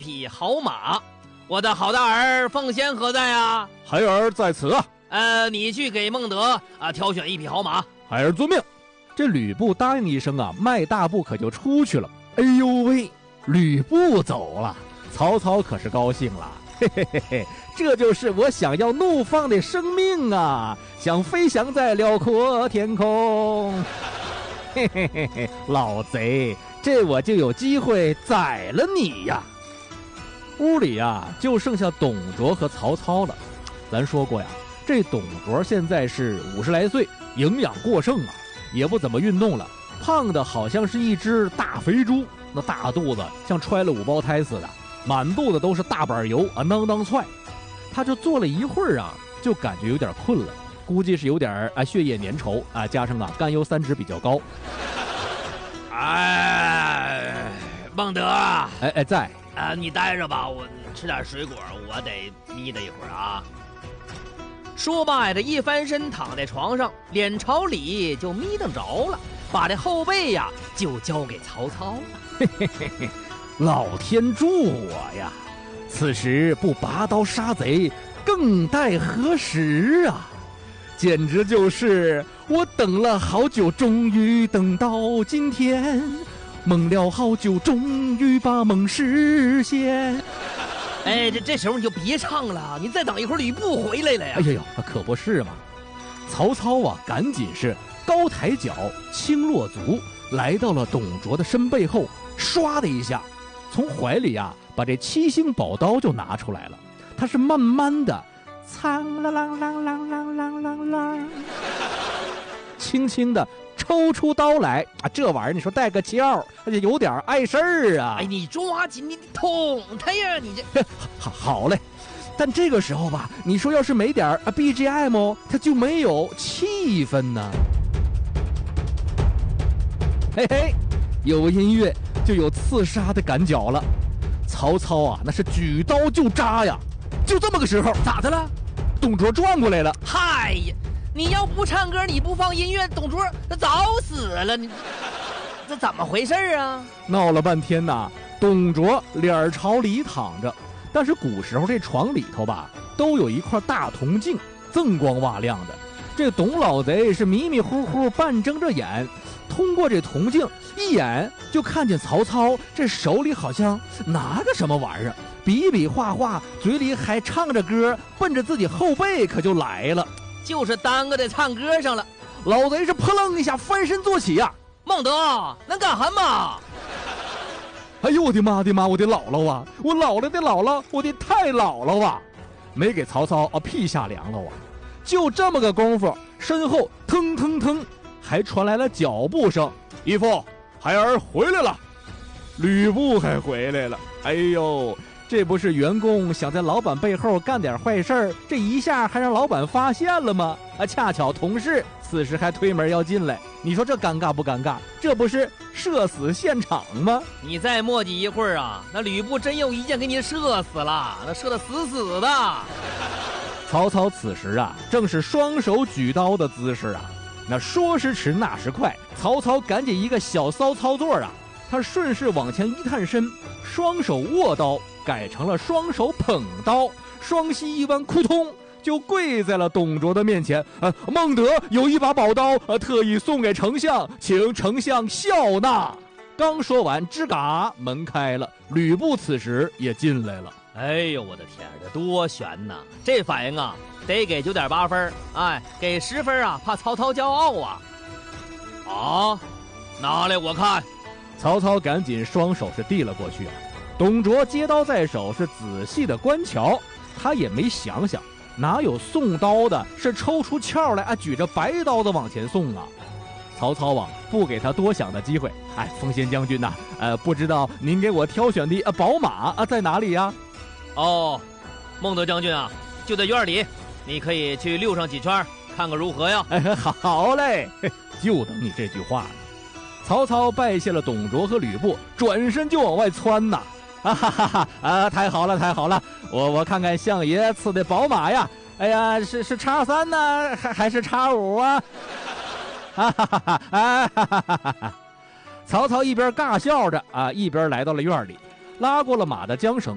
匹好马。我的好大儿奉先何在啊？ 孩儿在此啊。 你去给孟德挑选一匹好马。 孩儿遵命。这吕布答应一声啊，迈大步可就出去了。哎呦喂，吕布走了，曹操可是高兴了。嘿嘿嘿嘿，这就是我想要怒放的生命啊，想飞翔在辽阔天空。嘿嘿嘿嘿，老贼，这我就有机会宰了你呀！屋里啊，就剩下董卓和曹操了。咱说过呀，这董卓现在是50来岁，营养过剩啊，也不怎么运动了，胖的好像是一只大肥猪，那大肚子像揣了5胞胎似的，满肚子都是大板油啊，囔囔踹。他就坐了一会儿啊，就感觉有点困了，估计是有点血液粘稠啊，加上甘油三酯比较高。 孟德， 在你待着吧，我吃点水果，我得眯达一会儿啊。说罢呀，这一翻身躺在床上，脸朝里就眯瞪着了，把这后背呀就交给曹操了。 嘿嘿嘿嘿，老天助我呀！此时不拔刀杀贼，更待何时啊？简直就是我等了好久，终于等到今天，梦了好久，终于把梦实现。 这时候你就别唱了，你再等一会儿吕布回来了呀。 哎呀，可不是嘛！曹操啊，赶紧是高抬脚，轻落足，来到了董卓的身背后，唰的一下，从怀里啊把这7星宝刀就拿出来了。他是慢慢的，苍啷啷啷啷啷啷啷啷，轻轻的抽出刀来啊！这玩意儿你说带个鞘，而且有点碍事儿啊！ 你抓紧，你捅他呀！你这好嘞。但这个时候吧，你说要是没点BGM， 它就没有气氛呢。嘿嘿，有音乐就有刺杀的感觉了。曹操啊，那是举刀就扎呀！就这么个时候， 咋的了？ 董卓转过来了。 嗨呀！你要不唱歌，你不放音乐，董卓他早死了。你这怎么回事啊？ 闹了半天呐，董卓脸朝里躺着，但是古时候这床里头吧，都有一块大铜镜，锃光瓦亮的。这董老贼是迷迷糊糊半睁着眼，通过这铜镜一眼就看见曹操这手里好像拿个什么玩意儿，比比划划，嘴里还唱着歌，奔着自己后背可就来了。 就是耽搁在唱歌上了。 老贼是扑棱一下翻身坐起呀！ 孟德，能干什么？ 哎呦我的妈的妈！我的姥姥啊！我姥姥的姥姥，我的太姥姥啊！没给曹操屁下凉了啊！就这么个功夫，身后腾腾腾，还传来了脚步声。义父，孩儿回来了。吕布还回来了。哎呦！这不是员工想在老板背后干点坏事儿，这一下还让老板发现了吗？恰巧同事此时还推门要进来，你说这尴尬不尴尬？这不是社死现场吗？ 你再磨叽一会儿啊，那吕布真用一箭给你射死了，那射得死死的。 曹操此时啊，正是双手举刀的姿势啊。那说时迟，那时快，曹操赶紧一个小骚操作啊，他顺势往前一探身，双手握刀改成了双手捧刀，双膝一弯，扑通就跪在了董卓的面前。孟德有一把宝刀，特意送给丞相，请丞相笑纳。刚说完，吱嘎，门开了，吕布此时也进来了。 哎呦我的天，这多悬呐！这反应啊，得给9.8分，给10分啊，怕曹操骄傲啊！拿来我看。 曹操赶紧双手是递了过去啊。董卓接刀在手，是仔细的观瞧，他也没想想，哪有送刀的是抽出鞘来举着白刀子往前送啊？曹操啊，不给他多想的机会。奉先将军呐，不知道您给我挑选的宝马在哪里呀？ 孟德将军啊，就在院里，你可以去溜上几圈，看看如何呀？ 好嘞，就等你这句话呢。曹操拜谢了董卓和吕布，转身就往外窜呐。太好了太好了，我看看相爷赐的宝马呀，哎呀，是X3呢，还是X5啊？曹操一边尬笑着一边来到了院里，拉过了马的缰绳，